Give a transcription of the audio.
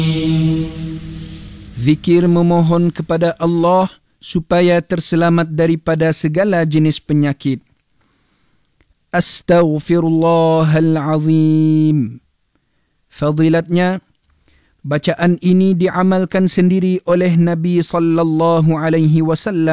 Zikir memohon kepada Allah supaya terselamat daripada segala jenis penyakit. Astaghfirullahalazim. Fadilatnya, bacaan ini diamalkan sendiri oleh Nabi sallallahu alaihi wasallam